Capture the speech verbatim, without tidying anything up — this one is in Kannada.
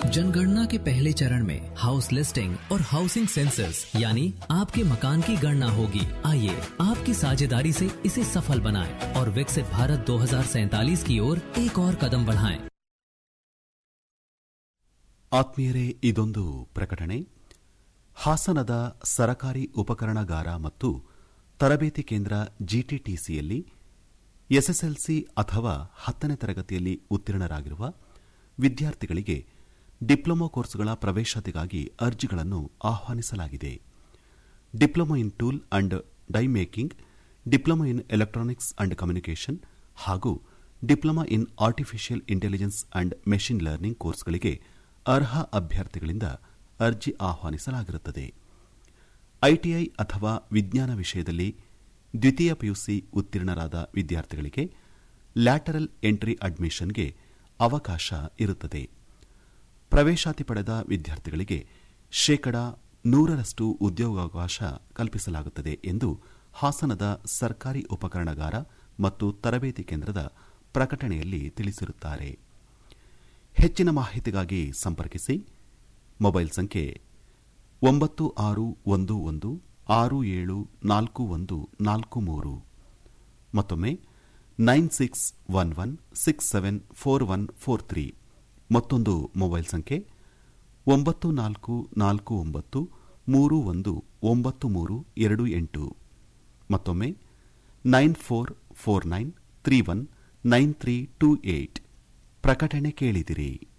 जनगणना के पहले चरण में हाउस लिस्टिंग और हाउसिंग सेंसस यानी आपके मकान की गणना होगी। आइए आपकी साझेदारी से इसे सफल बनाएं और विकसित भारत दो हज़ार सैंतालीस की ओर एक और कदम बढ़ाएं। ಆತ್ಮೀಯರೇ, ಇದೊಂದು ಪ್ರಕಟಣೆ. ಹಾಸನದ ಸರಕಾರಿ ಉಪಕರಣಗಾರ ಮತ್ತು ತರಬೇತಿ ಕೇಂದ್ರ ಜಿಟಿಟಿಸಿಯಲ್ಲಿ ಎಸ್ಎಸ್ಎಲ್ಸಿ ಅಥವಾ ಹತ್ತನೇ ತರಗತಿಯಲ್ಲಿ ಉತ್ತೀರ್ಣರಾಗಿರುವ ವಿದ್ಯಾರ್ಥಿಗಳಿಗೆ ಡಿಪ್ಲೊಮಾ ಕೋರ್ಸ್ಗಳ ಪ್ರವೇಶಾತಿಗಾಗಿ ಅರ್ಜಿಗಳನ್ನು ಆಹ್ವಾನಿಸಲಾಗಿದೆ. Diploma in tool and dye making, diploma in electronics and communication ಹಾಗೂ diploma in artificial intelligence and machine learning ಕೋರ್ಸ್ಗಳಿಗೆ ಅರ್ಹ ಅಭ್ಯರ್ಥಿಗಳಿಂದ ಅರ್ಜಿ ಆಹ್ವಾನಿಸಲಾಗಿರುತ್ತದೆ. ಐಟಿಐ ಅಥವಾ ವಿಜ್ಞಾನ ವಿಷಯದಲ್ಲಿ ದ್ವಿತೀಯ ಪಿಯುಸಿ ಉತ್ತೀರ್ಣರಾದ ವಿದ್ಯಾರ್ಥಿಗಳಿಗೆ ಲ್ಯಾಟರಲ್ ಎಂಟ್ರಿ ಅಡ್ಮಿಷನ್ಗೆ ಅವಕಾಶ ಇರುತ್ತದೆ. ಪ್ರವೇಶಾತಿ ಪಡೆದ ವಿದ್ಯಾರ್ಥಿಗಳಿಗೆ ಶೇಕಡಾ ನೂರರಷ್ಟು ಉದ್ಯೋಗಾವಕಾಶ ಕಲ್ಪಿಸಲಾಗುತ್ತದೆ ಎಂದು ಹಾಸನದ ಸರ್ಕಾರಿ ಉಪಕರಣಗಾರ ಮತ್ತು ತರಬೇತಿ ಕೇಂದ್ರದ ಪ್ರಕಟಣೆಯಲ್ಲಿ ತಿಳಿಸಿರುತ್ತಾರೆ. ಹೆಚ್ಚಿನ ಮಾಹಿತಿಗಾಗಿ ಸಂಪರ್ಕಿಸಿ. ಮೊಬೈಲ್ ಸಂಖ್ಯೆ ಒಂಬತ್ತು ಆರು ಒಂದು ಒಂದು ಆರು ಏಳು ನಾಲ್ಕು ಒಂದು ನಾಲ್ಕು ಮೂರು. ಮತ್ತೊಮ್ಮೆ nine six one one six seven four one four three. ಮತ್ತೊಂದು ಮೊಬೈಲ್ ಸಂಖ್ಯೆ ಒಂಬತ್ತು ನಾಲ್ಕು ನಾಲ್ಕು ಒಂಬತ್ತು ಮೂರು ಒಂದು ಒಂಬತ್ತು ಮೂರು ಎರಡು ಎಂಟು. ಮತ್ತೊಮ್ಮೆ nine four four nine three one nine three two eight. ಪ್ರಕಟಣೆ ಕೇಳಿದಿರಿ.